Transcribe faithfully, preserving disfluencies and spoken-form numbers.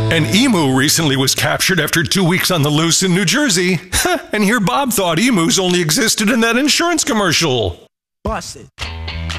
An emu recently was captured after two weeks on the loose in New Jersey. And here Bob thought emus only existed in that insurance commercial. Bust it.